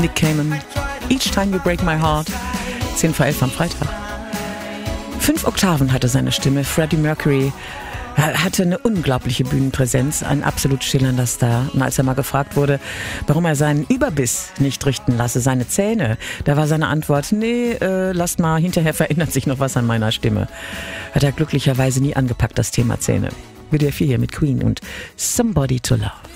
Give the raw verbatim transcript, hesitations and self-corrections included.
Nick Cayman, Each Time You Break My Heart, zehn vor elf am Freitag. Fünf Oktaven hatte seine Stimme. Freddie Mercury hatte eine unglaubliche Bühnenpräsenz, ein absolut schillernder Star. Und als er mal gefragt wurde, warum er seinen Überbiss nicht richten lasse, seine Zähne, da war seine Antwort, nee, äh, lasst mal, hinterher verändert sich noch was an meiner Stimme. Hat er glücklicherweise nie angepackt, das Thema Zähne. W D R vier hier mit Queen und Somebody to Love.